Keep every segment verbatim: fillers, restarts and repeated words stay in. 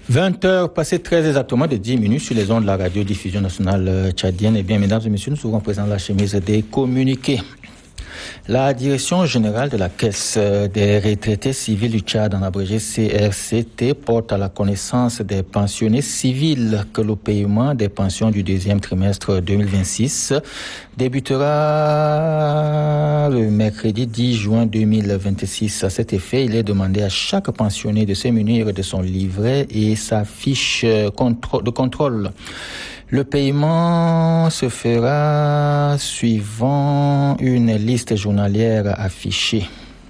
vingt heures passées très exactement de dix minutes sur les ondes de la radiodiffusion nationale tchadienne. Eh bien, mesdames et messieurs, nous ouvrons présent la chemise des communiqués. La direction générale de la Caisse des retraités civils du Tchad, en abrégé C R C T, porte à la connaissance des pensionnés civils que le paiement des pensions du deuxième trimestre deux mille vingt-six débutera le mercredi dix juin deux mille vingt-six. À cet effet, il est demandé à chaque pensionné de se munir de son livret et sa fiche de contrôle. Le paiement se fera suivant une liste journalière affichée.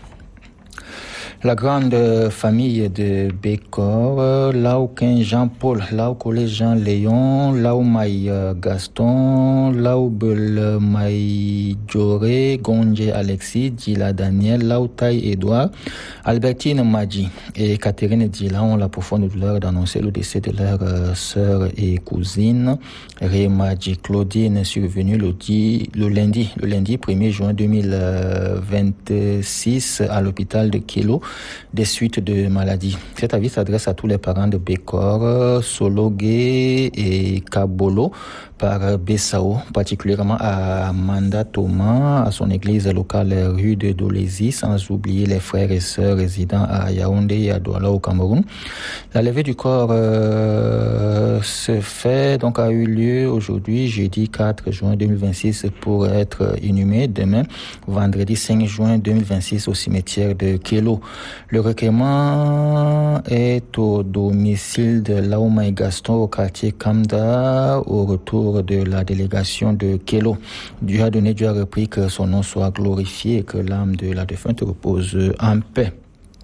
La grande famille de Bécor, Laouken Jean-Paul, Laoukolé Jean-Léon, Laoumaï Gaston, Laoubel Maïdjoré, Gondje Alexis, Dila Daniel, Laoutaï Edouard, Albertine Madji et Catherine Dila ont la profonde douleur d'annoncer le décès de leur euh, sœur et cousine, Ré Madji Claudine, survenue le, di, le lundi, le lundi premier juin deux mille vingt-six à l'hôpital de Kélo, des suites de maladie. Cet avis s'adresse à tous les parents de Bécor, Sologué et Kabolo par Bessao, particulièrement à Manda Thomas, à son église locale rue de Dolézy, sans oublier les frères et sœurs résidant à Yaoundé et à Douala au Cameroun. La levée du corps euh, se fait, donc a eu lieu aujourd'hui, jeudi quatre juin deux mille vingt-six, pour être inhumé demain, vendredi cinq juin deux mille vingt-six, au cimetière de Kélo. Le recueillement est au domicile de Laomaï Gaston au quartier Kamda, au retour de la délégation de Kélo. Dieu a donné, Dieu a repris, que son nom soit glorifié et que l'âme de la défunte repose en paix.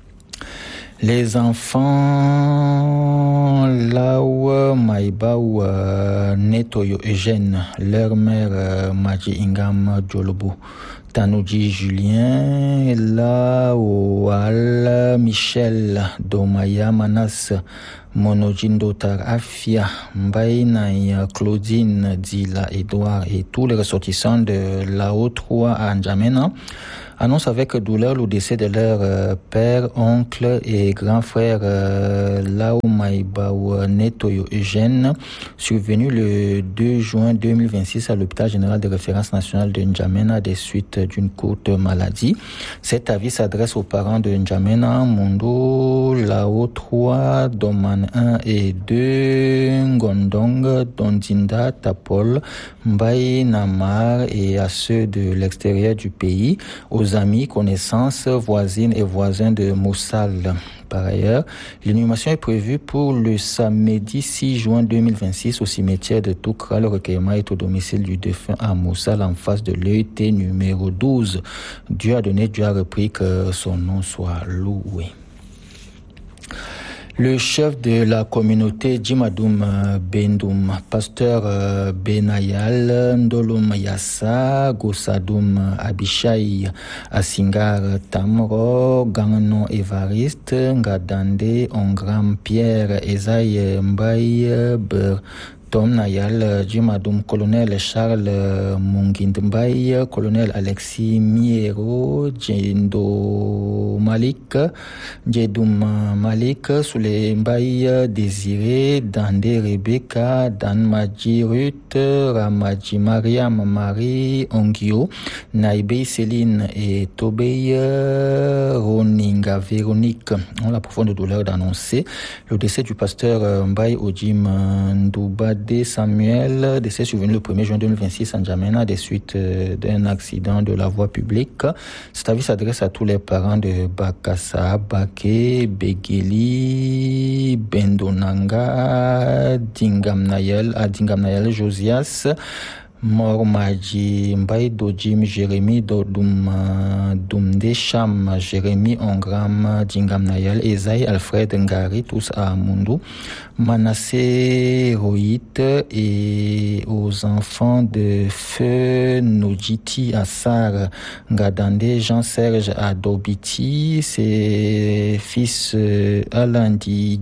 Les enfants Laou Maïbaou Netoyo Eugène, leur mère Madji Ingam Djolobo, Tanoudji Julien, Laoual Michel Domaya Manas, Monojindo Tar Afia, Mbaïnaï Claudine Dila Edouard et tous les ressortissants de Lao trois à N'Djamena annoncent avec douleur le décès de leur euh, père, oncle et grand frère euh, Lao Maïbaou Netoyo Eugène, survenu le deux juin deux mille vingt-six à l'hôpital général de référence nationale de N'Djamena des suites d'une courte maladie. Cet avis s'adresse aux parents de N'Djamena, Mondo, Lao trois, Doman un et deux, Ngondong, Dondinda, Tapol, Mbaye, Namar et à ceux de l'extérieur du pays, aux amis, connaissances, voisines et voisins de Moussal. Par ailleurs, l'inhumation est prévue pour le samedi six juin deux mille vingt-six au cimetière de Toukra. Le recueillement est au domicile du défunt à Moussal, en face de l'E T numéro douze. Dieu a donné, Dieu a repris, que son nom soit loué. Le chef de la communauté Djimadoum Bendoum, pasteur Benayal Ndolum Yassa, Gossadoum Abishai, Asingar Tamro, Gangnon Evariste, Ngadande, Ongram Pierre, Esaïe Mbaye, Ber, Tom Nayal, Djimadoum, colonel Charles Mungindmbaye, colonel Alexis Miero, Djendo Malik, Djedoum Malik, Soule Mbaye, Désiré, Dande Rebecca, Dan Madji Ruth, Ramadji Mariam Marie, Ongio, Naïbé Céline et Tobey Roninga Véronique ont la profonde douleur d'annoncer le décès du pasteur Mbaye Odjim Ndouba de Samuel, décès survenu le premier juin deux mille vingt-six à N'Djamena des suites d'un accident de la voie publique. Cet avis s'adresse à tous les parents de Bakassa, Baké, Begeli, Bendonanga, Dingamnayel, à Dingamnayel Josias, Mor Madji Mbaye Dojim Jérémy Dodoum Doumde Cham Jérémy Ongram Dingam Nayel Esaïe Alfred Ngari, tous à Mundou, Manassé Rohit et aux enfants de Feu Nojiti Assar Ngadande Jean-Serge Adobiti, ses fils Alain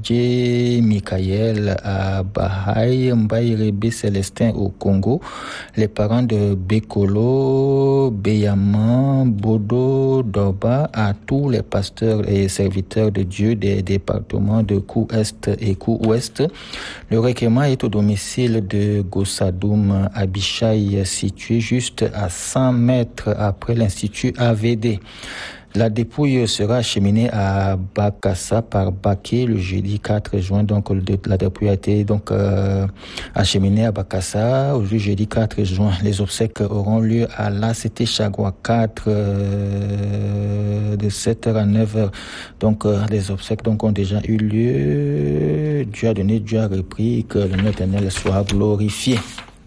Didier Michael à Bahaï, Mbaye Rebé Célestin au Congo, Les parents de Bekolo, Beyama, Bodo, Doba, à tous les pasteurs et serviteurs de Dieu des départements de Kou-Est et Kou-Ouest. Le recueillement est au domicile de Gossadoum Abishai, situé juste à cent mètres après l'Institut A V D. La dépouille sera acheminée à Bakassa par Baké le jeudi quatre juin. Donc, la dépouille a été donc euh, acheminée à Bakassa au jeudi quatre juin. Les obsèques auront lieu à l'A C T Chagua quatre euh, de sept heures à neuf heures. Donc, euh, les obsèques donc, ont déjà eu lieu. Dieu a donné, Dieu a repris, que le nom éternel soit glorifié.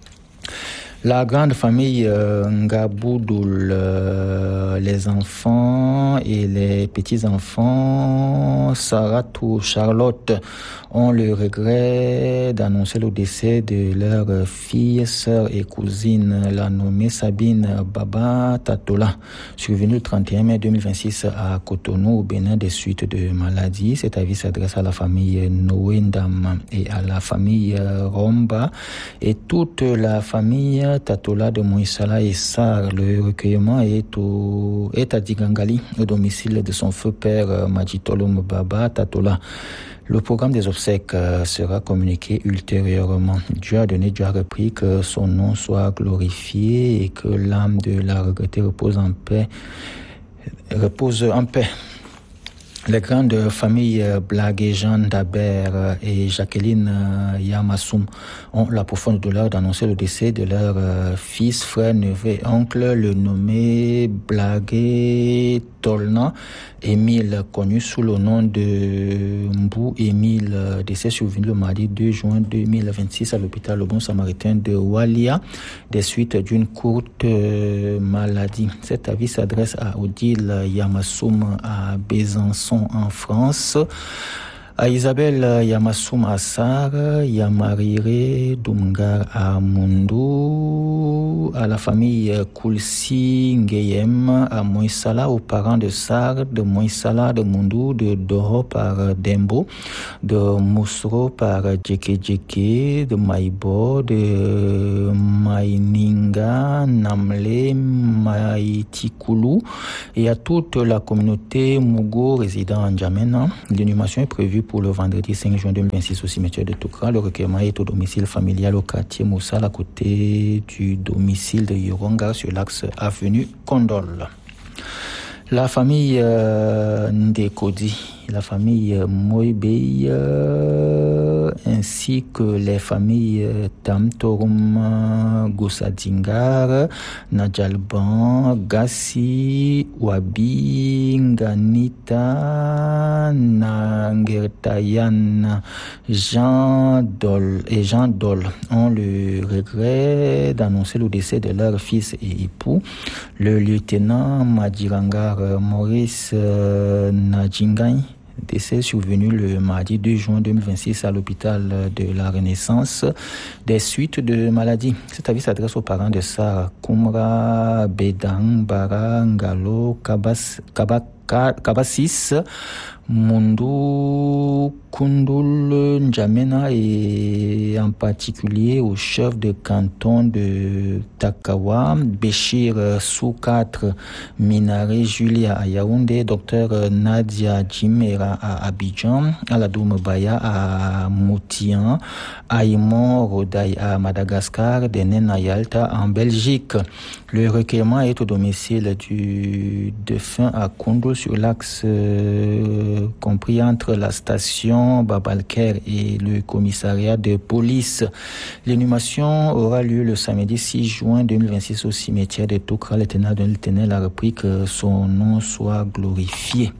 La grande famille euh, Ngaboudoul, euh, les enfants et les petits-enfants, Saratou, Charlotte, ont le regret d'annoncer le décès de leur fille, sœur et cousine, la nommée Sabine Baba Tatola, survenue le trente et un mai deux mille vingt-six à Cotonou, au Bénin, des suites de maladies. Cet avis s'adresse à la famille Noendam et à la famille Romba et toute la famille Tatola de Moïsala et Sar. Le recueillement est, au, est à Digangali, au domicile de son feu père Majitolom Baba Tatola. Le programme des obsèques sera communiqué ultérieurement. Dieu a donné, Dieu a repris, que son nom soit glorifié et que l'âme de la regrettée repose en paix. Repose en paix. Les grandes familles Blague et Jean Dabert et Jacqueline Yamassoum ont la profonde douleur d'annoncer le décès de leur fils, frère, neveu et oncle, le nommé Blague Tolna Émile, connu sous le nom de Mbou Émile, décès survenu le mardi deux juin deux mille vingt-six à l'hôpital Le Bon Samaritain de Walia, des suites d'une courte maladie. Cet avis s'adresse à Odile Yamassoum à Besançon en France, à Isabelle Yamassoum à Sar, Yamarire Dumgar à Mundu, à la famille Kulsi Ngeyem à Moïsala, aux parents de Sar, de Moïsala, de Mundu, de Doro par Dembo, de Mousro par Djeke Djeke, de Maïbo, de Maïninga, Namle, Maïtikulu, et à toute la communauté Mugo résidant en Djamena. L'inhumation est prévue pour le vendredi cinq juin deux mille vingt-six au cimetière de Toukra. Le recueillement est au domicile familial au quartier Moussal, à côté du domicile de Yoronga sur l'axe avenue Condol. La famille euh, Ndekodi, la famille Moibei, euh, ainsi que les familles Tamtorum, Goussadingar, Nadjalban, Gassi, Wabi, Nganita, Nangertayan, Jean Dol et Jean Dol ont le regret d'annoncer le décès de leur fils et époux, le lieutenant Madirangar Maurice euh, Nadjingai, décès survenu le mardi deux juin deux mille vingt-six à l'hôpital de la Renaissance des suites de maladies. Cet avis s'adresse aux parents de Sarah Kumra, Bedang, Bara, Ngalo, Kabas, Kabak, Kabassis, Mundu, Kundul, N'Djamena et en particulier au chef de canton de Takawa, Béchir sous quatre, Minare Julia à Yaoundé, docteur Nadia Jimera à Abidjan, Aladoum Baya à Moutian, Aïmon Rodaï à Madagascar, Denen à Yalta en Belgique. Le recueillement est au domicile du défunt à Koundou sur l'axe euh, compris entre la station Babalker et le commissariat de police. L'inhumation aura lieu le samedi six juin deux mille vingt-six au cimetière de Toukra. L'éternel de l'éternel a repris, que son nom soit glorifié.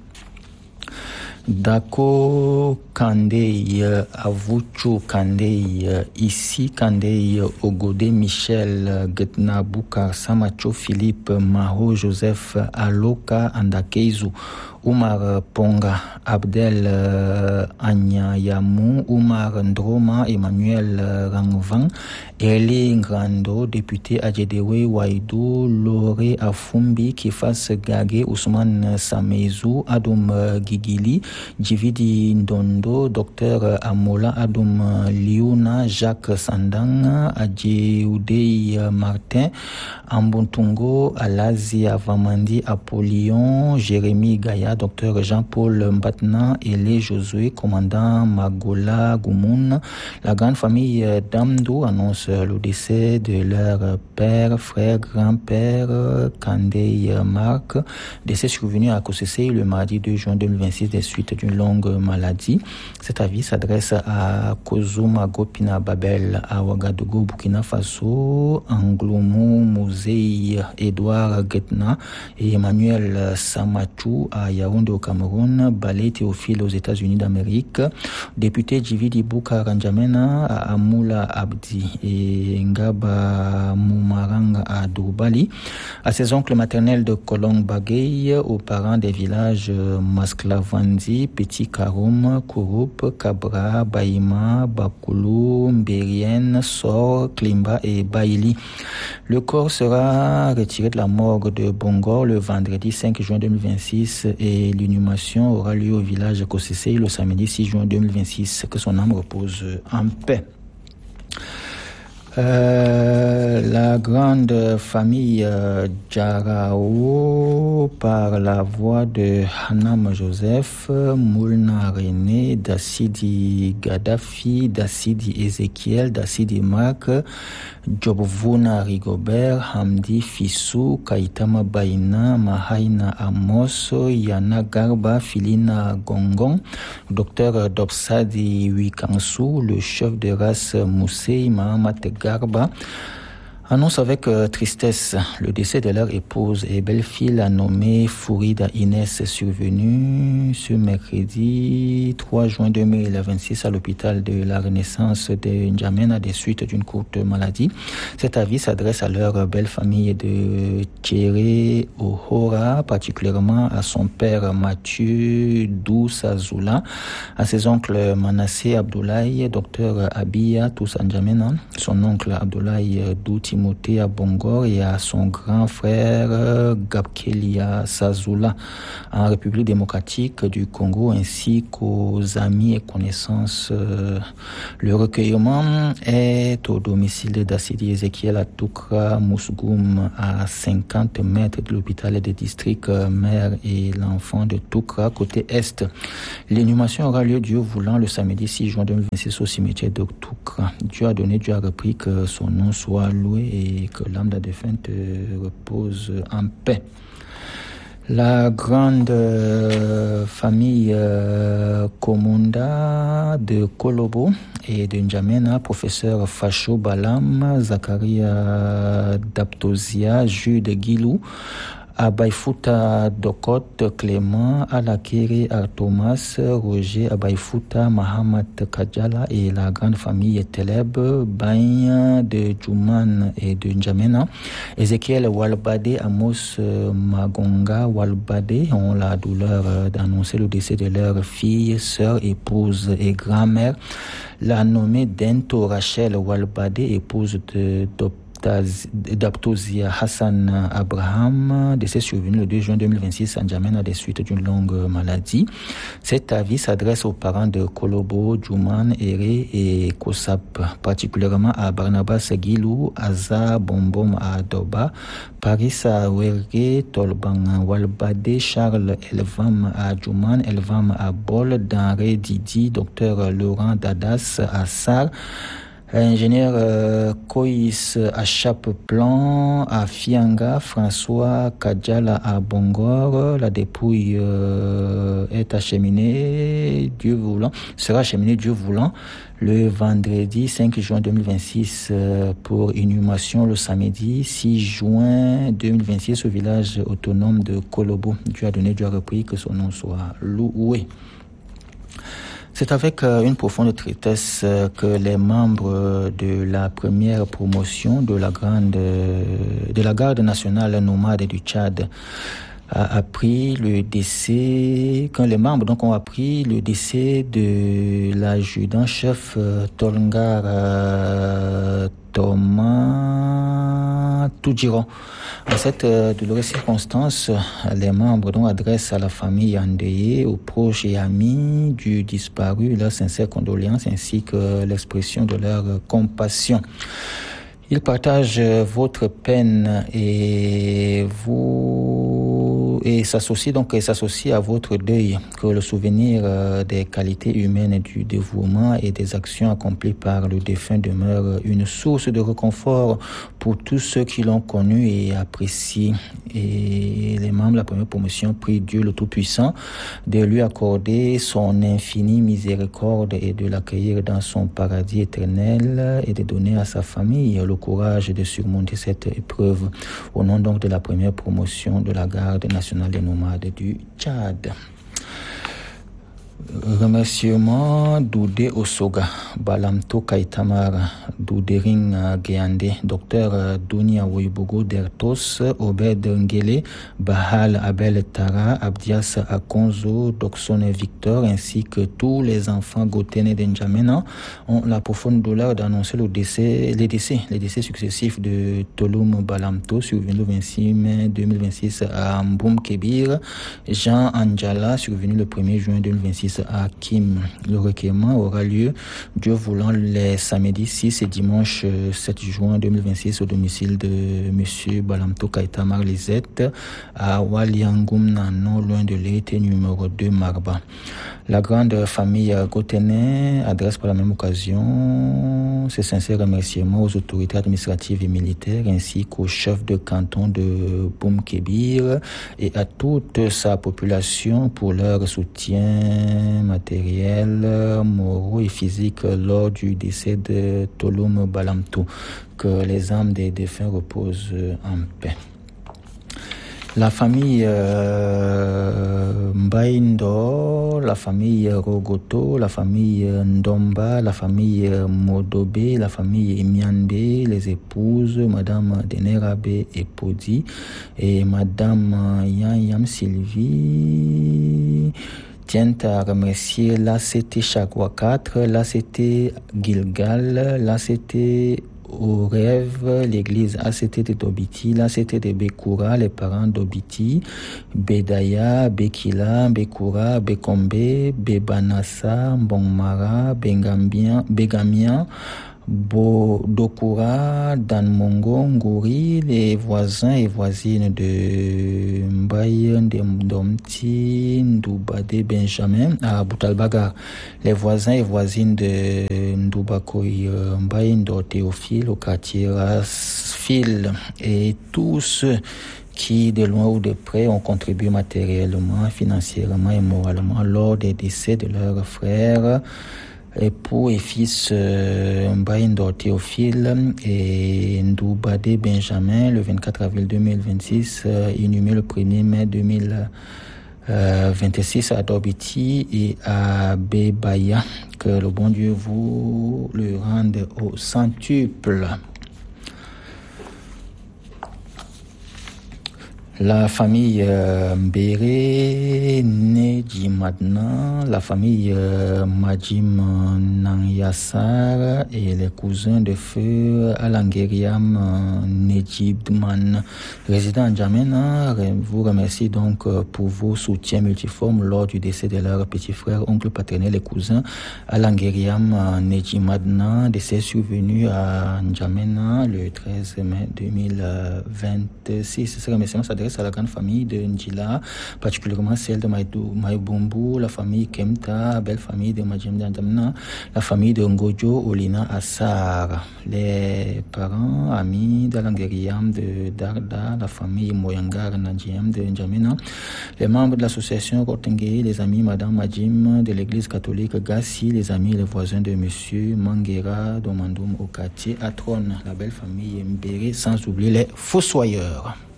Dako Kandei, Avuchu Kandei, ici Kandei, Ogode Michel, Getna Boukar, Samacho Philippe, Maho Joseph, Aloka Andakeizu, Oumar Ponga, Abdel euh, Anyayamou, Oumar Ndroma, Emmanuel euh, Rangvan, Eli Ngrando, député Adjedewe Waidou, Loré Afumbi, Kifas Gage, Ousmane Samezou, Adoum Gigili, Djividi Ndondo, Docteur Amola Adoum Liuna, Jacques Sandang, Adjeoudei Martin, Ambuntungo, Alazi Avamandi, Apollyon, Jérémy Gaïa, Docteur Jean-Paul Mbatna, Elé Josué, commandant Magola Goumoun. La grande famille d'Amdou annonce le décès de leur père, frère, grand-père, Kandei Marc, décès survenu à Kossessé le mardi deux juin deux mille vingt-six des suites d'une longue maladie. Cet avis s'adresse à Kozuma Gopina Babel, à Ouagadougou, Burkina Faso, Angloumou, Mousei, Edouard Guetna et Emmanuel Samachou à Yaoundé au Cameroun, Balé Théophile aux États-Unis d'Amérique, député Djividi Bouka Ranjamena à Amoula Abdi et Ngaba Moumarang à Dourbali, à ses oncles maternels de Kolong Bagay, aux parents des villages Masklavandi, Petit Karoum, Kouroup, Kabra, Baïma, Bakoulou, Mbérien, Sor, Klimba et Baïli. Le corps sera retiré de la morgue de Bongor le vendredi cinq juin deux mille vingt-six et l'inhumation aura lieu au village Kossessé le samedi six juin deux mille vingt-six. Que son âme repose en paix. Euh, la grande famille euh, Djarao, par la voix de Hanam Joseph, Moulna René, Dassidi Gaddafi, Dassidi Ezekiel, Dassidi Marc, Jobvuna Rigobert, Hamdi Fissou, Kaitama Baina, Mahaina Amos, Yana Garba, Filina Gongon, Docteur Dobsadi Wikansou, le chef de race Moussei Mahamat Garba, annonce avec euh, tristesse le décès de leur épouse et belle-fille, la nommée Fourida Inès, survenue ce mercredi trois juin deux mille vingt-six à l'hôpital de la Renaissance de N'Djamena des suites d'une courte maladie. Cet avis s'adresse à leur belle famille de Thierry Ohora, particulièrement à son père Mathieu Dousazoula, à ses oncles Manassé Abdoulaye, docteur Abiya Toussa N'Djamena, son oncle Abdoulaye Douti à Bongor et à son grand frère Gabkelia Sazoula en République démocratique du Congo, ainsi qu'aux amis et connaissances. Le recueillement est au domicile d'Assidi Ezekiel à Toukra Mousgoum, à cinquante mètres de l'hôpital des districts mère et l'enfant de Toukra, côté est. L'inhumation aura lieu, Dieu voulant, le samedi six juin deux mille vingt-six au cimetière de Toukra. Dieu a donné, Dieu a repris, que son nom soit loué et que l'âme de la défunte repose en paix. La grande euh, famille euh, Komunda de Kolobo et de N'Djamena, professeur Facho Balam, Zakaria Daptozia, Jude Guilou, Abaïfouta Dokot Clément, Alakere Artomas, Roger Abaïfouta, Mahamat Kadjala et la grande famille Teleb, Bain de Djouman et de N'Djamena, Ezekiel Walbade, Amos Magonga Walbade ont la douleur d'annoncer le décès de leur fille, sœur, épouse et grand-mère, la nommée Dento Rachel Walbade, épouse de Dop Daptozia Hassan Abraham, décès survenu le deux juin deux mille vingt-six à N'Djamena des suites d'une longue maladie. Cet avis s'adresse aux parents de Kolobo, Djouman, Ere et Kosap, particulièrement à Barnabas Guilou, Aza Bombom à Doba, Paris à Werge, Tolbang Walbade, Charles Elvam à Djouman, Elvam à Bol, Danré Didi, docteur Laurent Dadas à Sar, ingénieur euh, Koïs à Chape-Plan, à Fianga, François Kadjala à Bongor. La dépouille euh, est acheminée, Dieu voulant, sera acheminée, Dieu voulant, le vendredi cinq juin deux mille vingt-six euh, pour inhumation le samedi six juin deux mille vingt-six au village autonome de Kolobo. Dieu a donné, Dieu a repris, que son nom soit loué. C'est avec une profonde tristesse que les membres de la première promotion de la grande, de la garde nationale nomade du Tchad a appris le décès, quand les membres donc ont appris le décès de l'adjudant-chef euh, Tolngar euh, Thomas Toudjiron. En cette euh, douloureuse circonstance, les membres donc adressent à la famille endeuillée, aux proches et amis du disparu leurs sincères condoléances ainsi que l'expression de leur compassion. Ils partagent votre peine et vous et s'associent donc et s'associent à votre deuil. Que le souvenir des qualités humaines, du dévouement et des actions accomplies par le défunt demeure une source de réconfort pour tous ceux qui l'ont connu et apprécient. Et les membres de la première promotion prient Dieu le Tout-Puissant de lui accorder son infinie miséricorde et de l'accueillir dans son paradis éternel et de donner à sa famille le courage de surmonter cette épreuve au nom donc de la première promotion de la garde nationale des nomades du Tchad. Remerciements Doudé Osoga, Balamto Kaitamara, Doudering Geande, Docteur Dunia Woibogo Dertos, Obed Ngele, Bahal Abel Tara, Abdias Akonzo, Doxone Victor, ainsi que tous les enfants Gotene d'Njamena ont la profonde douleur d'annoncer le décès, les décès, les décès successifs de Toloum Balamto, survenu le vingt-six mai deux mille vingt-six à Mboum Kébir, Jean Anjala, survenu le premier juin deux mille vingt-six à Kim. Le recueillement aura lieu, Dieu voulant, les samedis six et dimanche sept juin deux mille vingt-six au domicile de M. Balamto Kaita Marlisette à Waliangoum, non loin de l'été numéro deux Marba. La grande famille Gotene adresse par la même occasion ses sincères remerciements aux autorités administratives et militaires ainsi qu'au chef de canton de Boum Kébir et à toute sa population pour leur soutien matériel, moraux et physique lors du décès de Toloum Balamto. Que les âmes des défunts reposent en paix. La famille euh, Mbaindo, la famille Rogoto, la famille Ndomba, la famille Modobé, la famille Mianbe, les épouses Madame Denerabe et Podi et Madame Yanyam Sylvie tiennent à remercier l'A C T Chagua quatre, l'A C T Gilgal, l'A C T au rêve, l'église A C T de Dobiti, l'A C T de Bekoura, les parents Dobiti, Bedaya, Bekila, Bekoura, Bekombe, Bebanassa, Bongmara, Bengambien, Begamian, Bodokura, Danmongo, Ngouri, les voisins et voisines de Mbaye, Ndomti, Ndoubade, Benjamin, à Boutalbagar, les voisins et voisines de Ndoubakoy, Mbaye, Ndo Théophile, au quartier Rasfil, et tous ceux qui, de loin ou de près, ont contribué matériellement, financièrement et moralement lors des décès de leurs frères, époux et fils euh, Mbaïndo Théophile et Ndoubade Benjamin le vingt-quatre avril deux mille vingt-six, euh, inhumé le premier mai deux mille vingt-six à Dobiti et à Bebaya. Que le bon Dieu vous le rende au centuple. La famille euh, Mbere Nedjimadna, la famille euh, Majim Nanyassar et les cousins de feu Alangeriam euh, Nedjibman, résidents en Djamena, vous remercie donc euh, pour vos soutiens multiformes lors du décès de leur petit frère, oncle paternel et cousin Alangeriam euh, Nedjimadna, décès survenu à Djamena le treize mai deux mille vingt-six. Ce remerciement s'adresse à la grande famille de Ndjila, particulièrement celle de Maïbumbu, la famille Kemta, la belle famille de Madjem Dandamna, la famille de Ngojo Olina Assar, les parents, amis d'Alangeriam de Darda, la famille Moyangar Nadjem de N'Djamena, les membres de l'association Rotengé, les amis Madame Madjim de l'église catholique Gassi, les amis et les voisins de Monsieur Manguera Domandoum au quartier Atron, la belle famille Mbéré, sans oublier les fossoyeurs.